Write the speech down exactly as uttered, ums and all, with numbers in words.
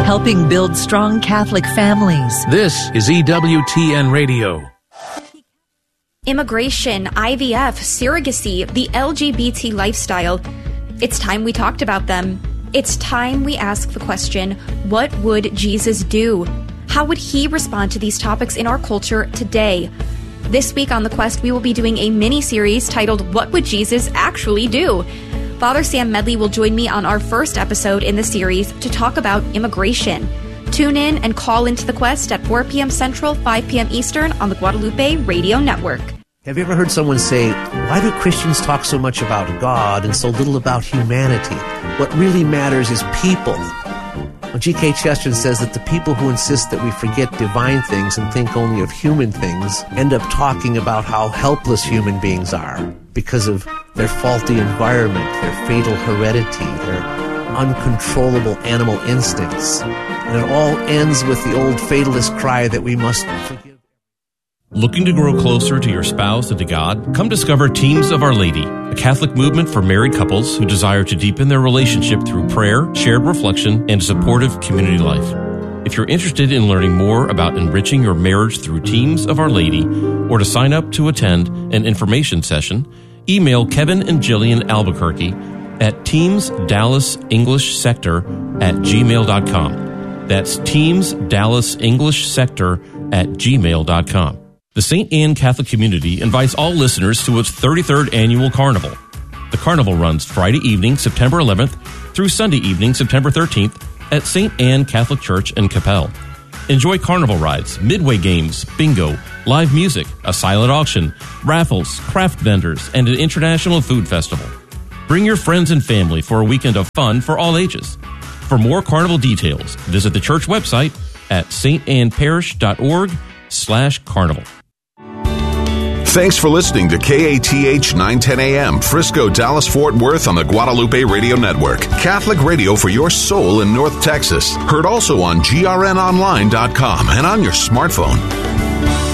helping build strong Catholic families. This is E W T N Radio. Immigration, I V F, surrogacy, the L G B T lifestyle. It's time we talked about them. It's time we ask the question, what would Jesus do? How would he respond to these topics in our culture today? This week on The Quest, we will be doing a mini-series titled, What Would Jesus Actually Do? Father Sam Medley will join me on our first episode in the series to talk about immigration. Tune in and call into The Quest at four p.m. Central, five p.m. Eastern on the Guadalupe Radio Network. Have you ever heard someone say, why do Christians talk so much about God and so little about humanity? What really matters is people. Well, G K Chesterton says that the people who insist that we forget divine things and think only of human things end up talking about how helpless human beings are because of their faulty environment, their fatal heredity, their uncontrollable animal instincts. And it all ends with the old fatalist cry that we must forgive. Looking to grow closer to your spouse and to God? Come discover Teams of Our Lady, a Catholic movement for married couples who desire to deepen their relationship through prayer, shared reflection, and supportive community life. If you're interested in learning more about enriching your marriage through Teams of Our Lady, or to sign up to attend an information session, email Kevin and Jillian Albuquerque at Teams Dallas English Sector at gmail dot com. That's Teams Dallas English Sector at gmail dot com. The Saint Anne Catholic Community invites all listeners to its thirty-third annual carnival. The carnival runs Friday evening, September eleventh, through Sunday evening, September thirteenth, at Saint Anne Catholic Church in Capel. Enjoy carnival rides, midway games, bingo, live music, a silent auction, raffles, craft vendors, and an international food festival. Bring your friends and family for a weekend of fun for all ages. For more carnival details, visit the church website at saintanneparish.org slash carnival. Thanks for listening to K A T H nine ten A M, Frisco, Dallas, Fort Worth on the Guadalupe Radio Network. Catholic radio for your soul in North Texas. Heard also on G R N online dot com and on your smartphone.